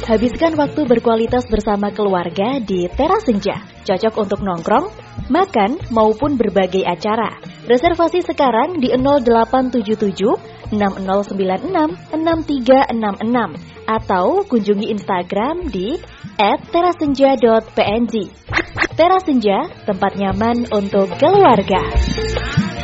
Habiskan waktu berkualitas bersama keluarga di Teras Senja. Cocok untuk nongkrong, makan, maupun berbagai acara. Reservasi sekarang di 0877 6096 6366 atau kunjungi Instagram di @terasenja.png. Teras Senja, tempat nyaman untuk keluarga.